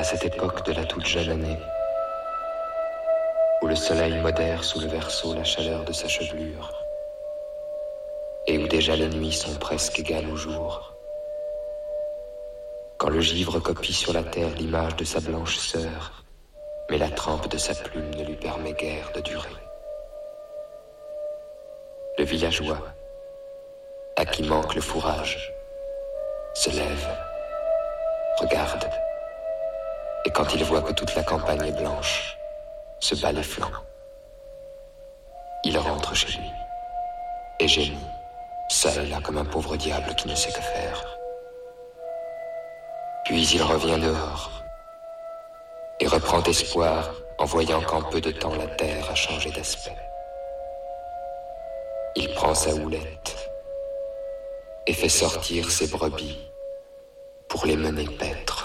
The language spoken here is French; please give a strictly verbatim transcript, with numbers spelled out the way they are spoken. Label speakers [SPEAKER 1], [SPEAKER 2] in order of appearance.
[SPEAKER 1] cette époque de la toute jeune année, où le soleil modère sous le verso la chaleur de sa chevelure, et où déjà les nuits sont presque égales au jour, quand le givre copie sur la terre l'image de sa blanche sœur, mais la trempe de sa plume ne lui permet guère de durer. Le villageois, à qui manque le fourrage, se lève, regarde, et quand il voit que toute la campagne est blanche, se bat les flancs. Il rentre chez lui, et gémit, ça et là comme un pauvre diable qui ne sait que faire. Puis il revient dehors, et reprend espoir en voyant qu'en peu de temps la terre a changé d'aspect. Il prend sa houlette et fait sortir ses brebis pour les mener paître.